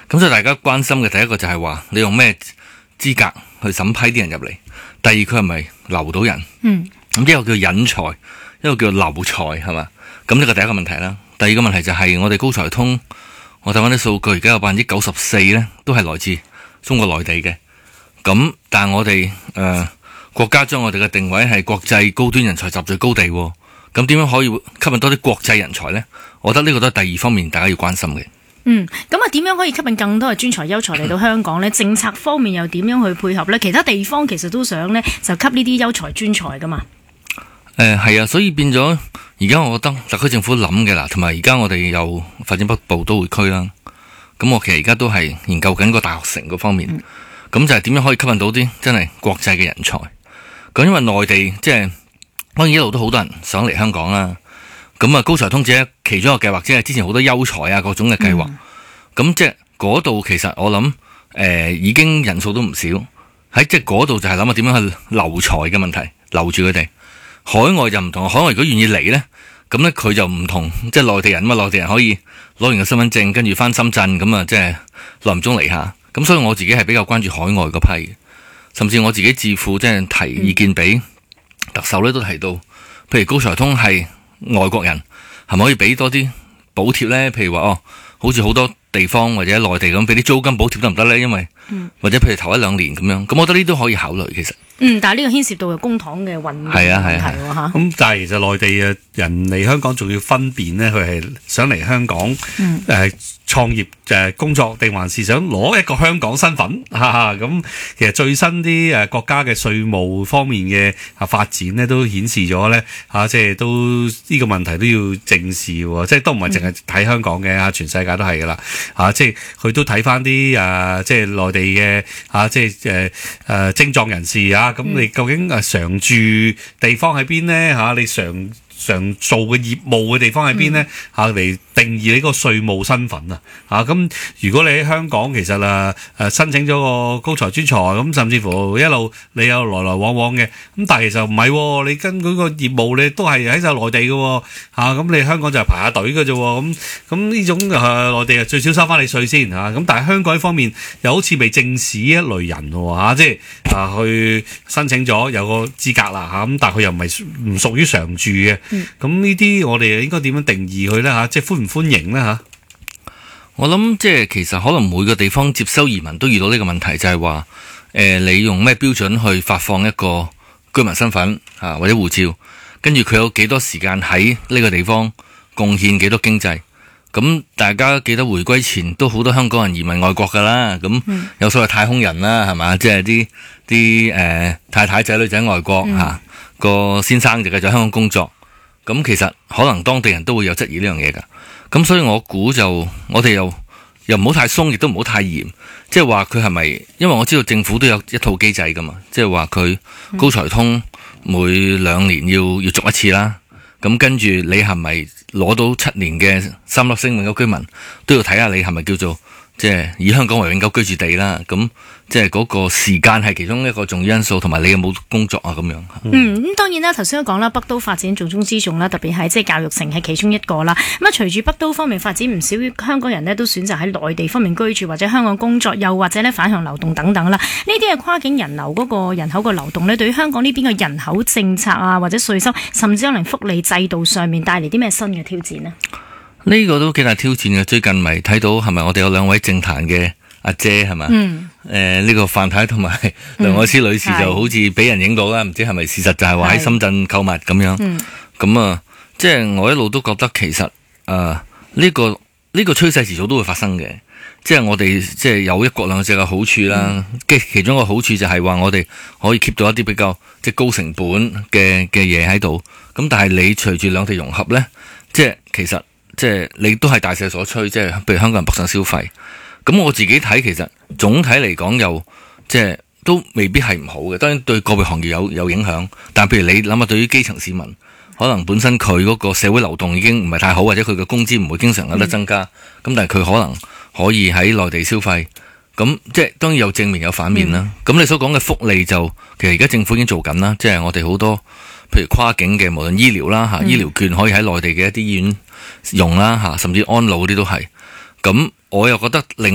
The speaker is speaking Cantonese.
咁所以大家關心嘅第一個就係話你用咩資格去審批啲人入嚟，第二佢係咪留到人？咁一個叫引才，一個叫留才，係嘛？咁呢個第一個問題啦。第二個問題就係我哋高才通，我睇翻啲數據，而家有94%呢都係來自中國內地嘅。咁但係我哋國家將我哋嘅定位係國際高端人才集聚高地，咁點樣可以吸引多啲國際人才呢？我覺得呢個都係第二方面大家要關心嘅。 咁啊，點樣可以吸引更多嘅專才優才嚟到香港呢？政策方面又點樣去配合呢？其他地方其實都想呢，就吸呢啲優才專才噶嘛。 係啊，所以變咗而家我覺得特區政府諗嘅啦，同埋而家我哋有發展北部都會區啦。咁我其實而家都係研究緊個大學城嗰方面，咁就係點樣可以吸引到啲真係國際嘅人才。咁因為內地即係當然一路都好多人想嚟香港啦。咁啊，高才通只其中一個計劃，即係之前好多優才啊各種嘅計劃。咁即係嗰度其實我諗已經人數都唔少。喺即係嗰度就係諗下點樣去留才嘅問題，留住佢哋。海外就唔同，海外如果願意嚟呢，咁呢佢就唔同，即係內地人嘛，內地人可以攞完個身份證，跟住翻深圳，咁啊即係耐唔中嚟下。咁所以我自己係比較關注海外嗰批，甚至我自己智庫即係提意見俾特首呢，都提到，譬如高才通係外國人係咪可以俾多啲補貼呢？譬如話好似好多地方或者內地咁俾啲租金補貼得唔得呢？因為或者譬如頭1-2年咁樣，咁我覺得呢都可以考慮其實。 但係呢個牽涉到嘅公帑嘅運用問題喎嚇。 咁但係其實內地嘅人嚟香港仲要分辨呢，佢係想嚟香港創業工作，定還是想攞一個香港身份嚇？咁其實最新啲國家嘅稅務方面嘅發展呢，都顯示咗呢，即係都呢個問題都要正視喎。即係都唔係淨係睇香港嘅全世界都係噶啦即係佢都睇翻啲即係內地嘅即係精壯人士咁你究竟常住地方喺邊呢？你常做嘅業務嘅地方喺邊呢？嚟定義你個稅務身份咁如果你喺香港其實申請咗個高才專才，咁甚至乎一路你有來來往往嘅，咁但係其實唔係，你跟嗰個業務你都係喺晒內地嘅咁你香港就係排下隊嘅啫咁呢種內地最少收翻你稅先咁但係香港呢方面又好似未正視一類人即係去申請咗有個資格啦咁但係佢又唔屬於常住嘅。咁呢啲我哋應該點樣定義佢呢？即係歡唔歡迎呢？ 我諗即係其實可能每個地方接收移民都遇到呢個問題，就係話你用咩標準去發放一個居民身份或者護照，跟住佢有幾多時間喺呢個地方貢獻幾多經濟。咁大家記得回歸前都好多香港人移民外國噶啦，咁有所謂太空人啦，係嘛？即係啲太太仔女仔喺外國個先生就繼續喺香港工作。咁其實可能當地人都會有質疑呢樣嘢㗎，咁所以我估就我哋又唔好太鬆，亦都唔好太嚴，即係話佢係咪？因為我知道政府都有一套機制㗎嘛，即係話佢高才通每2年要續一次啦，咁跟住你係咪攞到7年嘅3粒星永久居民，都要睇下你係咪叫做即係以香港為永久居住地啦，咁即係嗰個時間係其中一個重要因素，同埋你有冇工作咁樣。 咁當然啦，頭先都講啦，北都發展重中之重啦，特別係即係教育城係其中一個啦。咁隨住北都方面發展，唔少香港人呢都選擇喺內地方面居住或者香港工作，又或者呢反向流動等等啦。呢啲嘅跨境人流嗰個人口個流動呢，對於香港呢邊嘅人口政策或者稅收，甚至可能福利制度上面帶嚟啲咩新嘅挑戰呢？ 呢個都幾大挑戰嘅。最近咪睇到係咪我哋有2位政壇嘅阿姐係嘛？呢個范太同埋梁愛詩女士就好似俾人影到啦，唔知係咪事實就係話喺深圳購物咁樣。咁即係我一路都覺得其實呢個趨勢遲早都會發生嘅。即係我哋即係有一國兩制嘅好處啦。其中一個好處就係話我哋可以 keep 到一啲比較即係高成本嘅嘢喺度。咁但係你隨住兩地融合呢，即係其實即係你都係大勢所趨，即係譬如香港人北上消費。咁我自己睇其實總體嚟講又即係都未必係唔好嘅，當然對個別行業有影響。但係譬如你諗下，對於基層市民，可能本身佢嗰個社會流動已經唔係太好，或者佢嘅工資唔會經常有得增加。咁但係佢可能可以喺內地消費。咁即係當然有正面有反面啦。咁你所講嘅福利就其實而家政府已經做緊啦，即係我哋好多譬如跨境嘅無論醫療啦醫療券可以喺內地嘅一啲醫院用啦甚至安老嗰啲都係。咁我又覺得另